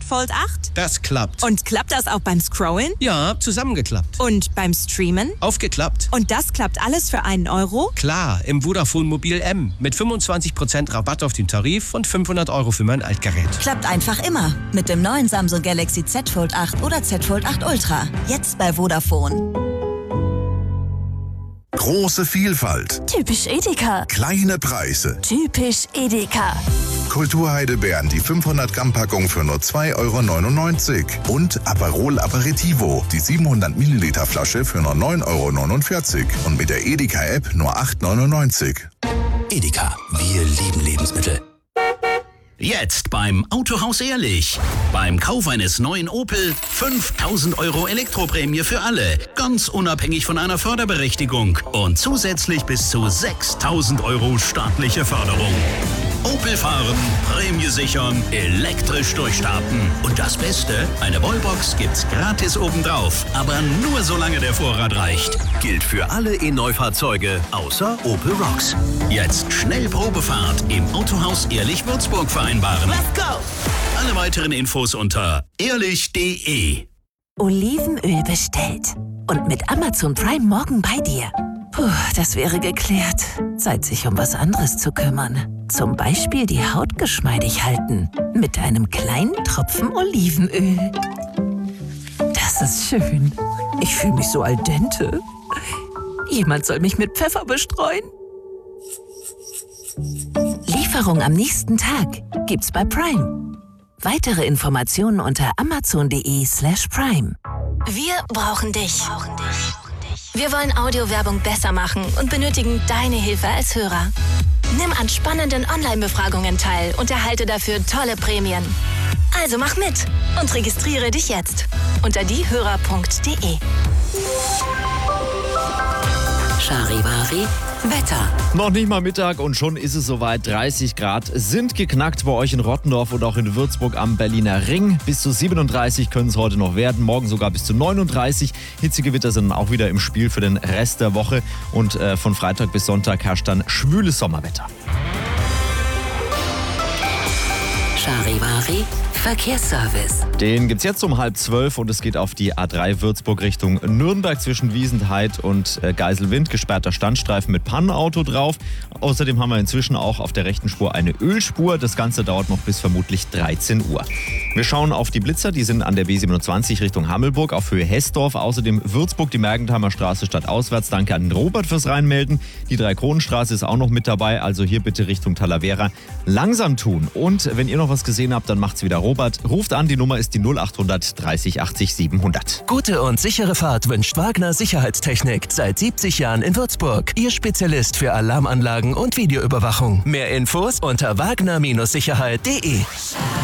Fold 8? Das klappt. Und klappt das auch beim Scrollen? Ja, zusammengeklappt. Und beim Streamen? Aufgeklappt. Und das klappt alles für 1 Euro? Klar, im Vodafone Mobil M. Mit 25% Rabatt auf den Tarif und 500 Euro für mein Altgerät. Klappt einfach immer. Mit dem neuen Samsung Galaxy Z Fold 8 oder Z Fold 8 Ultra. Jetzt bei Vodafone. Große Vielfalt. Typisch Edeka. Kleine Preise. Typisch Edeka. Kulturheidelbeeren, die 500 Gramm Packung für nur 2,99 € und Aperol Aperitivo, die 700 Milliliter Flasche für nur 9,49 € und mit der Edeka-App nur 8,99 €. Edeka, wir lieben Lebensmittel. Jetzt beim Autohaus Ehrlich. Beim Kauf eines neuen Opel 5.000 € Elektroprämie für alle. Ganz unabhängig von einer Förderberechtigung. Und zusätzlich bis zu 6.000 € staatliche Förderung. Opel fahren, Prämie sichern, elektrisch durchstarten. Und das Beste, eine Wallbox gibt's gratis obendrauf. Aber nur solange der Vorrat reicht. Gilt für alle E-Neufahrzeuge außer Opel Rocks. Jetzt schnell Probefahrt im Autohaus Ehrlich Würzburg vereinbaren. Let's go! Alle weiteren Infos unter ehrlich.de. Olivenöl bestellt. Und mit Amazon Prime morgen bei dir. Puh, das wäre geklärt. Zeit, sich um was anderes zu kümmern. Zum Beispiel die Haut geschmeidig halten. Mit einem kleinen Tropfen Olivenöl. Das ist schön. Ich fühle mich so al dente. Jemand soll mich mit Pfeffer bestreuen. Lieferung am nächsten Tag gibt's bei Prime. Weitere Informationen unter amazon.de/prime. Wir brauchen dich. Wir wollen Audiowerbung besser machen und benötigen deine Hilfe als Hörer. Nimm an spannenden Online-Befragungen teil und erhalte dafür tolle Prämien. Also mach mit und registriere dich jetzt unter diehörer.de. Charivari Wetter. Noch nicht mal Mittag und schon ist es soweit. 30 Grad sind geknackt bei euch in Rottendorf und auch in Würzburg am Berliner Ring. Bis zu 37 können es heute noch werden, morgen sogar bis zu 39. Hitzegewitter sind auch wieder im Spiel für den Rest der Woche und von Freitag bis Sonntag herrscht dann schwüles Sommerwetter. Charivari Verkehrsservice. Den gibt's jetzt um 11:30 und es geht auf die A3 Würzburg Richtung Nürnberg zwischen Wiesenheid und Geiselwind. Gesperrter Standstreifen mit Pannenauto drauf. Außerdem haben wir inzwischen auch auf der rechten Spur eine Ölspur. Das Ganze dauert noch bis vermutlich 13 Uhr. Wir schauen auf die Blitzer, die sind an der B27 Richtung Hammelburg auf Höhe Hessdorf. Außerdem Würzburg, die Mergentheimer Straße stadtauswärts. Danke an den Robert fürs Reinmelden. Die Dreikronenstraße ist auch noch mit dabei, also hier bitte Richtung Talavera langsam tun. Und wenn ihr noch was gesehen habt, dann macht's wieder Robert. Ruft an, die Nummer ist die 0800 30 80 700. Gute und sichere Fahrt wünscht Wagner Sicherheitstechnik. Seit 70 Jahren in Würzburg. Ihr Spezialist für Alarmanlagen und Videoüberwachung. Mehr Infos unter wagner-sicherheit.de.